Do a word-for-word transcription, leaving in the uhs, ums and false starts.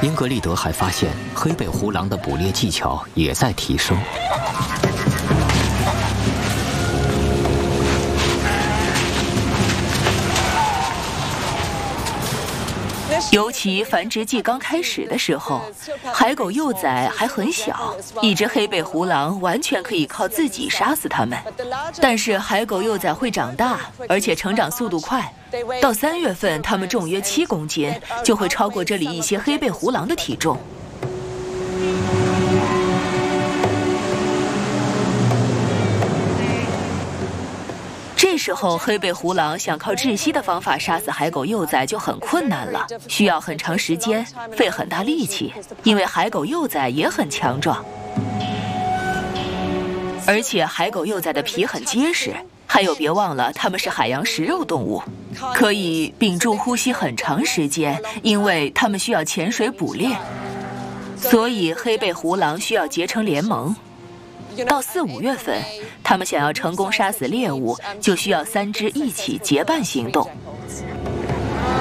英格丽德还发现，黑背狐狼的捕猎技巧也在提升。 尤其繁殖季刚开始的时候，海狗幼崽还很小，一只黑背狐狼完全可以靠自己杀死它们。但是海狗幼崽会长大，而且成长速度快，到三月份它们重约七公斤，就会超过这里一些黑背狐狼的体重。这时候，黑背狐狼想靠窒息的方法杀死海狗幼崽就很困难了，需要很长时间，费很大力气，因为海狗幼崽也很强壮，而且海狗幼崽的皮很结实。还有，别忘了，它们是海洋食肉动物，可以屏住呼吸很长时间，因为它们需要潜水捕猎，所以黑背狐狼需要结成联盟。到四五月份，他们想要成功杀死猎物，就需要三只一起结伴行动。